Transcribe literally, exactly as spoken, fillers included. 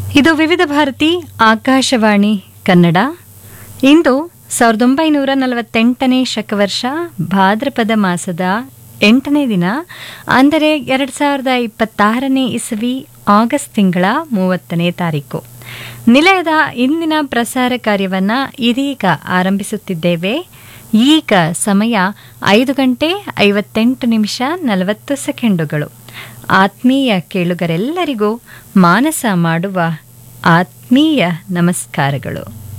ಇದು ವಿವಿಧ ಭಾರತಿ ಆಕಾಶವಾಣಿ ಕನ್ನಡ. ಇಂದು ಸಾವಿರದ ಒಂಬೈನೂರ ನಲವತ್ತೆಂಟನೇ ಶಕವರ್ಷ ಭಾದ್ರಪದ ಮಾಸದ ಎಂಟನೇ ದಿನ, ಅಂದರೆ ಎರಡು ಸಾವಿರದ ಇಪ್ಪತ್ತಾರನೇ ಇಸವಿ ಆಗಸ್ಟ್ ತಿಂಗಳ ಮೂವತ್ತನೇ ತಾರೀಕು. ನಿಲಯದ ಇಂದಿನ ಪ್ರಸಾರ ಕಾರ್ಯವನ್ನು ಇದೀಗ ಆರಂಭಿಸುತ್ತಿದ್ದೇವೆ. ಈಗ ಸಮಯ ಐದು ಗಂಟೆ ಐವತ್ತೆಂಟು ನಿಮಿಷ ನಲವತ್ತು ಸೆಕೆಂಡುಗಳು. ಆತ್ಮೀಯ ಕೇಳುಗರೆಲ್ಲರಿಗೂ ಮಾನಸ ಮಾಡುವ ಆತ್ಮೀಯ ನಮಸ್ಕಾರಗಳು.